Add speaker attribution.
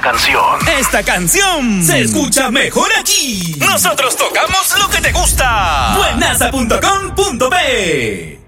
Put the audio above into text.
Speaker 1: canción.
Speaker 2: Esta canción se escucha mejor aquí. Nosotros tocamos lo que te gusta. Buenaza.com.pe